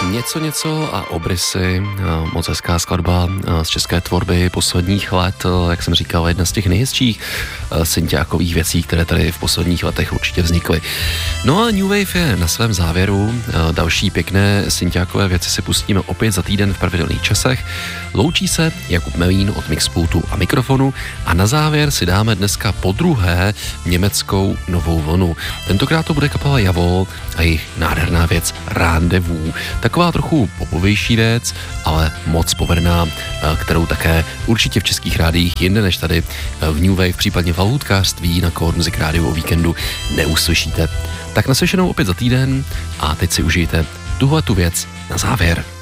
Něco a obrysy, moc hezká skladba z české tvorby posledních let, jak jsem říkal, jedna z těch nejhezčích synťákových věcí, které tady v posledních letech určitě vznikly. No a New Wave je na svém závěru, další pěkné synťákové věci si pustíme opět za týden v pravidelných časech. Loučí se Jakub Melín od mixpultu a mikrofonu a na závěr si dáme dneska podruhé německou novou vlnu. Tentokrát to bude kapela Javol a jejich nádherná věc Rendezvous. Taková trochu popovější věc, ale moc povedená, kterou také určitě v českých rádiích jinde než tady v New Wave, případně v alhutkářství na Core Music Rádiu o víkendu neuslyšíte. Tak naslyšenou opět za týden a teď si užijte tuhletu věc na závěr.